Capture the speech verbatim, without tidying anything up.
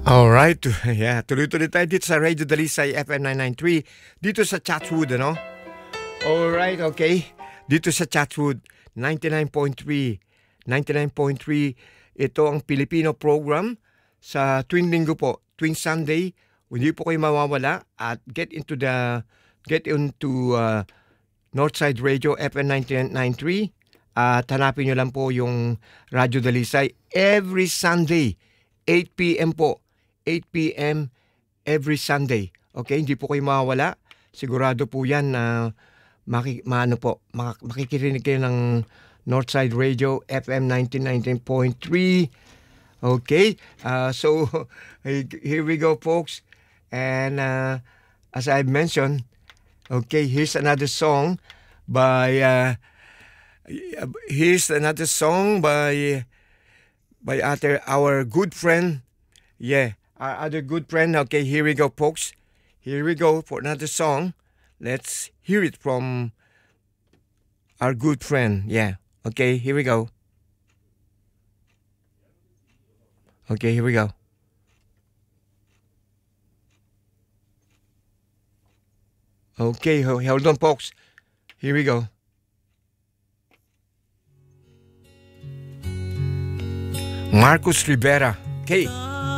Alright, yeah, tuloy-tuloy tayo dito sa Radio Dalisay F M nine ninety-three, dito sa Chatswood, ano? Alright, okay. Dito sa Chatswood, ninety-nine point three. ninety-nine point three, ito ang Filipino program sa tuwing linggo po, tuwing Sunday. Hindi po kayo mawawala at get into the, get into uh, Northside Radio F M ninety-nine point three at hanapin nyo lang po yung Radio Dalisay every Sunday, eight p.m. po. eight p.m. every Sunday. Okay, hindi po kayo mawawala. Sigurado po yan na maki, maano po, mak, makikirinig kayo ng Northside Radio F M ninety-nine point three. Okay, uh, so here we go, folks. And uh, as I've mentioned, okay, here's another song by, uh, here's another song by, by other, our good friend, yeah, our other good friend. Okay, here we go, folks. Here we go for another song. Let's hear it from our good friend. Yeah. Okay, here we go. Okay, here we go. Okay, hold on, folks. Here we go. Marcos Rivera. Okay.